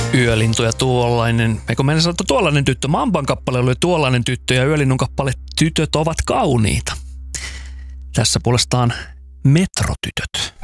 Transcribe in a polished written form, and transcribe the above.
Yölintu ja tuollainen, eikö meidän sanottu tuollainen tyttö, Mamban kappale oli tuollainen tyttö ja Yölinnun kappale Tytöt ovat kauniita. Tässä puolestaan Metrotytöt.